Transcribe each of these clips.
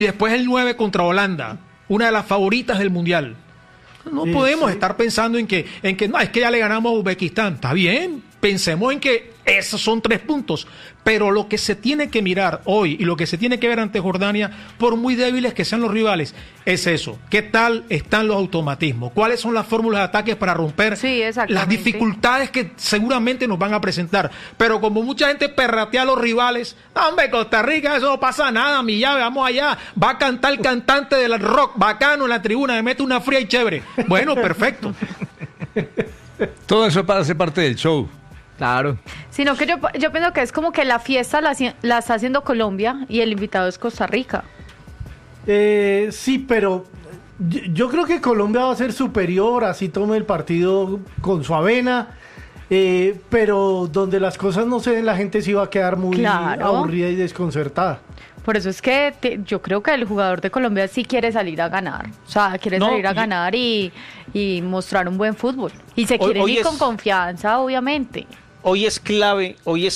y después el 9 contra Holanda, una de las favoritas del Mundial. No podemos estar pensando en que no, es que ya le ganamos a Uzbekistán. Está bien, pensemos en que esos son 3 puntos. Pero lo que se tiene que mirar hoy y lo que se tiene que ver ante Jordania, por muy débiles que sean los rivales, es eso. ¿Qué tal están los automatismos? ¿Cuáles son las fórmulas de ataques para romper las dificultades que seguramente nos van a presentar? Pero como mucha gente perratea a los rivales, no, hombre, Costa Rica, eso no pasa nada, mi llave, vamos allá. Va a cantar el cantante del rock bacano en la tribuna, me mete una fría y chévere. Bueno, perfecto. Todo eso hace parte del show. Claro. Sino que yo pienso que es como que la fiesta la está haciendo Colombia y el invitado es Costa Rica. Sí, pero yo creo que Colombia va a ser superior, así tome el partido con su avena, pero donde las cosas no se den, la gente sí va a quedar muy aburrida y desconcertada. Por eso es que yo creo que el jugador de Colombia sí quiere salir a ganar. O sea, quiere salir a ganar y mostrar un buen fútbol. Y se quiere ir con confianza, obviamente. Hoy es clave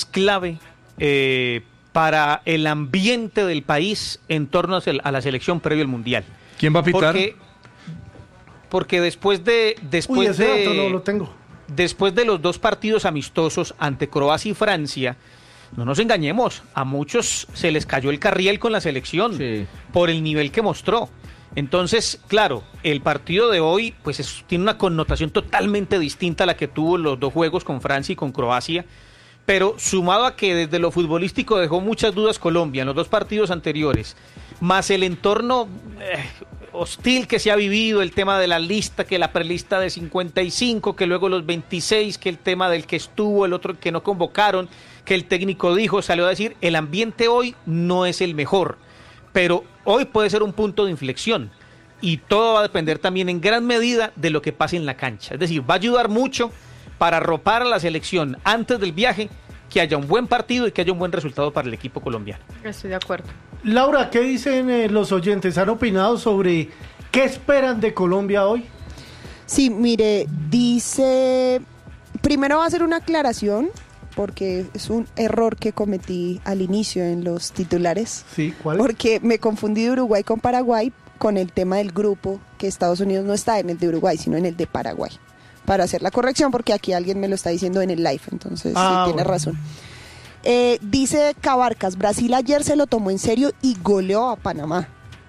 para el ambiente del país en torno a la selección previo al Mundial. ¿Quién va a pitar? Porque después de no lo tengo. Después de los 2 partidos amistosos ante Croacia y Francia, no nos engañemos, a muchos se les cayó el carriel con la selección por el nivel que mostró. Entonces, claro, el partido de hoy pues tiene una connotación totalmente distinta a la que tuvo los 2 juegos con Francia y con Croacia, pero sumado a que desde lo futbolístico dejó muchas dudas Colombia en los 2 partidos anteriores, más el entorno hostil que se ha vivido, el tema de la lista, que la prelista de 55, que luego los 26, que el tema del que estuvo, el otro que no convocaron, que el técnico dijo, salió a decir, el ambiente hoy no es el mejor, pero hoy puede ser un punto de inflexión y todo va a depender también en gran medida de lo que pase en la cancha. Es decir, va a ayudar mucho para arropar a la selección antes del viaje, que haya un buen partido y que haya un buen resultado para el equipo colombiano. Estoy de acuerdo. Laura, ¿qué dicen los oyentes? ¿Han opinado sobre qué esperan de Colombia hoy? Sí, mire, dice, primero va a hacer una aclaración, porque es un error que cometí al inicio en los titulares. Sí, ¿cuál? Porque me confundí de Uruguay con Paraguay con el tema del grupo, que Estados Unidos no está en el de Uruguay, sino en el de Paraguay. Para hacer la corrección, porque aquí alguien me lo está diciendo en el live, entonces sí, tiene razón. Dice Cabarcas, Brasil ayer se lo tomó en serio y goleó a Panamá.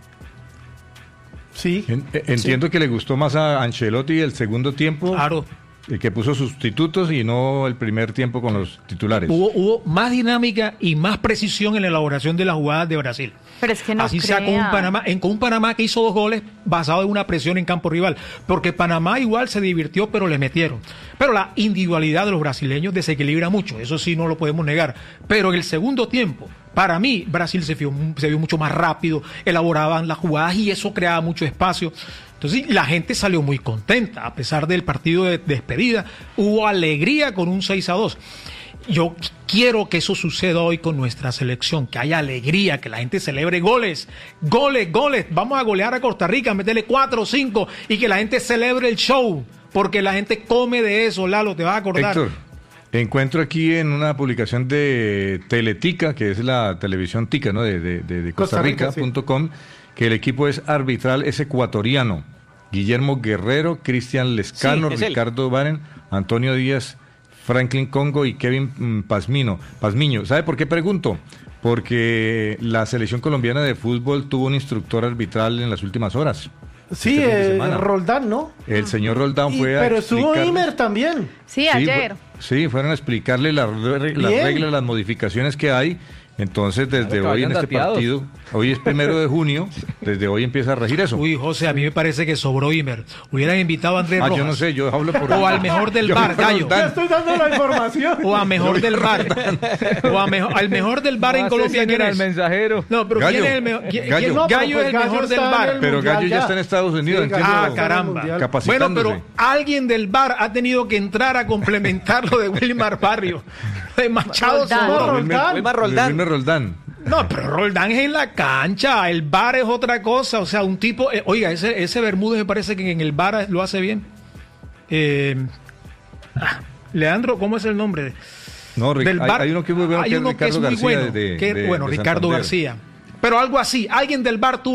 Sí. Entiendo que le gustó más a Ancelotti el segundo tiempo. Claro. Que puso sustitutos y no el primer tiempo con los titulares. Hubo más dinámica y más precisión en la elaboración de las jugadas de Brasil. Pero es que no así sea con un Panamá que hizo 2 goles basado en una presión en campo rival, porque Panamá igual se divirtió, pero le metieron. Pero la individualidad de los brasileños desequilibra mucho, eso sí no lo podemos negar. Pero en el segundo tiempo, para mí, Brasil se vio mucho más rápido, elaboraban las jugadas y eso creaba mucho espacio. Entonces la gente salió muy contenta, a pesar del partido de despedida, hubo alegría con un 6-2. Yo quiero que eso suceda hoy con nuestra selección, que haya alegría, que la gente celebre goles, vamos a golear a Costa Rica, meterle 4 o 5 y que la gente celebre el show, porque la gente come de eso, Lalo, te vas a acordar. Héctor, encuentro aquí en una publicación de Teletica, que es la televisión tica, ¿no? de costarrica.com, que el equipo es arbitral, es ecuatoriano. Guillermo Guerrero, Cristian Lescano, Ricardo Baren, Antonio Díaz, Franklin Congo y Kevin Pazmiño. ¿Sabe por qué pregunto? Porque la selección colombiana de fútbol tuvo un instructor arbitral en las últimas horas. Sí, Roldán, ¿no? El señor Roldán fue a pero estuvo Imer también. Sí, ayer. Fueron a explicarle las reglas, las modificaciones que hay. Entonces, desde hoy en este partido, hoy es 1 de junio, desde hoy empieza a regir eso. Uy, José, a mí me parece que sobró Imer. Hubieran invitado a Andrés Rojas. Yo no sé, yo hablo por... O al mejor del bar, Gallo. Ya estoy dando la información. O a mejor del bar. Al mejor del bar en Colombia, ¿quién es? El mensajero. No, pero Gallo. ¿quién es el mejor? Gallo es el mejor del bar. Pero Gallo ya está en Estados Unidos. Sí, caramba. Capacitándose. Bueno, pero alguien del bar ha tenido que entrar a complementar lo de Wilmar Barrio. De Machado Wilmar Roldán. No, pero Roldán es en la cancha, el bar es otra cosa, o sea, un tipo, oiga, ese Bermúdez me parece que en el bar lo hace bien. Leandro, ¿cómo es el nombre? No, del bar, hay uno que es muy bueno, que es Ricardo García. Ricardo García. pero algo así. Alguien del VAR tuvo